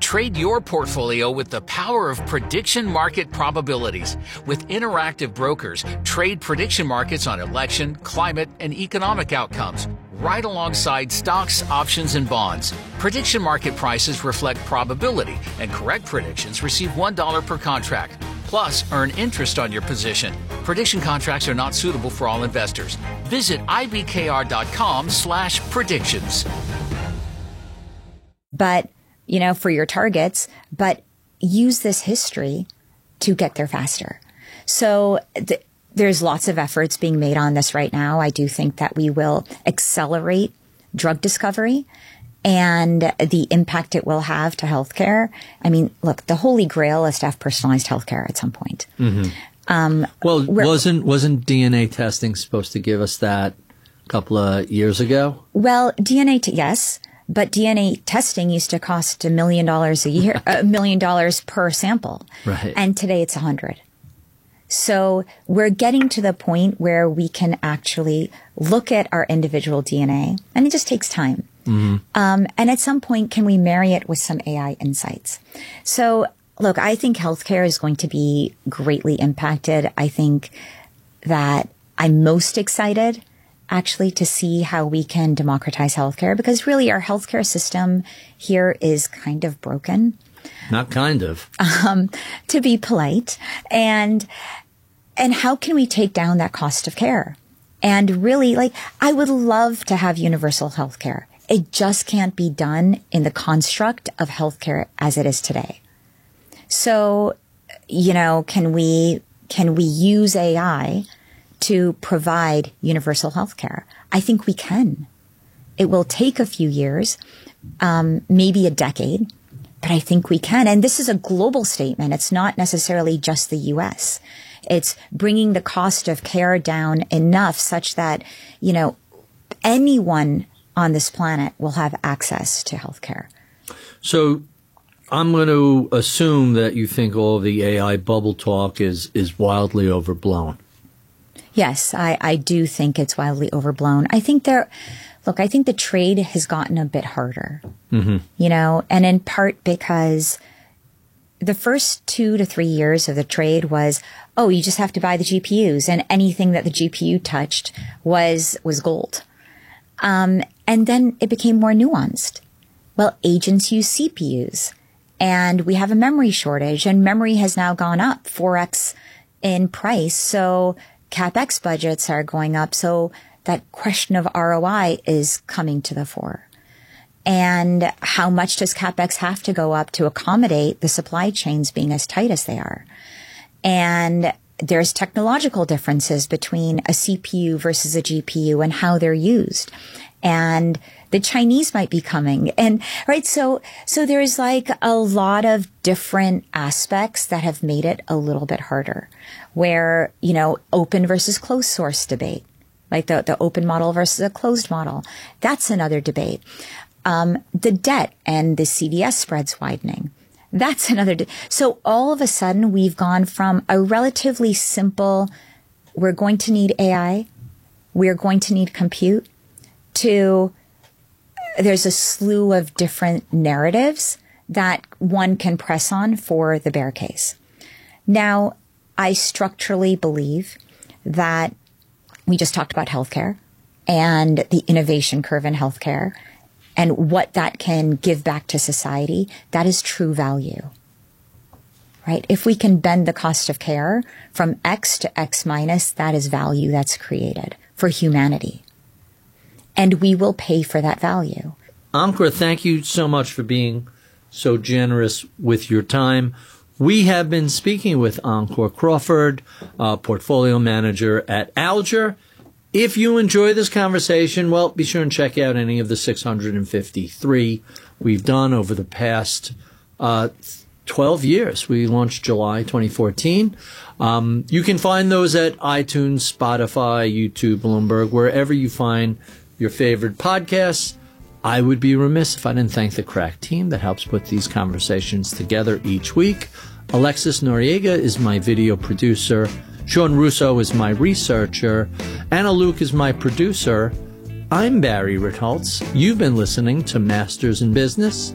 Trade your portfolio with the power of prediction market probabilities. With Interactive Brokers, trade prediction markets on election, climate, and economic outcomes, right alongside stocks, options, and bonds. Prediction market prices reflect probability, and correct predictions receive $1 per contract. Plus, earn interest on your position. Prediction contracts are not suitable for all investors. Visit ibkr.com/predictions. But, for your targets, but use this history to get there faster. So there's lots of efforts being made on this right now. I do think that we will accelerate drug discovery and the impact it will have to healthcare. I mean, look, the holy grail is to have personalized healthcare at some point. Mm-hmm. Wasn't DNA testing supposed to give us that a couple of years ago? Well, yes. But DNA testing used to cost $1 million a year, $1 million per sample. Right. And today it's 100. So we're getting to the point where we can actually look at our individual DNA, and it just takes time. Mm-hmm. And at some point, can we marry it with some AI insights? So look, I think healthcare is going to be greatly impacted. I think that I'm most excited actually to see how we can democratize healthcare, because really our healthcare system here is kind of broken. Not kind of. To be polite. And how can we take down that cost of care? And really, I would love to have universal healthcare. It just can't be done in the construct of healthcare as it is today. So, can we use AI to provide universal healthcare? I think we can. It will take a few years, maybe a decade, but I think we can. And this is a global statement. It's not necessarily just the U.S. It's bringing the cost of care down enough such that, anyone on this planet will have access to healthcare. So I'm going to assume that you think all of the AI bubble talk is wildly overblown. Yes, I do think it's wildly overblown. I think the trade has gotten a bit harder, mm-hmm. And in part because the first 2 to 3 years of the trade was, you just have to buy the GPUs, and anything that the GPU touched was gold. And then it became more nuanced. Well, agents use CPUs, and we have a memory shortage, and memory has now gone up 4x in price. So CapEx budgets are going up. So that question of ROI is coming to the fore. And how much does CapEx have to go up to accommodate the supply chains being as tight as they are? And there's technological differences between a CPU versus a GPU and how they're used. And the Chinese might be coming. And right. So there's a lot of different aspects that have made it a little bit harder, where, open versus closed source debate, like the open model versus a closed model. That's another debate. The debt and the CDS spreads widening. That's another. So all of a sudden we've gone from a relatively simple, we're going to need AI, we're going to need compute, to there's a slew of different narratives that one can press on for the bear case. Now, I structurally believe that we just talked about healthcare and the innovation curve in healthcare and what that can give back to society. That is true value, right? If we can bend the cost of care from X to X minus, that is value that's created for humanity. And we will pay for that value. Ankur, thank you so much for being so generous with your time. We have been speaking with Ankur Crawford, portfolio manager at Alger. If you enjoy this conversation, well, be sure and check out any of the 653 we've done over the past 12 years. We launched July 2014. You can find those at iTunes, Spotify, YouTube, Bloomberg, wherever you find your favorite podcasts. I would be remiss if I didn't thank the crack team that helps put these conversations together each week. Alexis Noriega is my video producer. Sean Russo is my researcher. Anna Luke is my producer. I'm Barry Ritholtz. You've been listening to Masters in Business.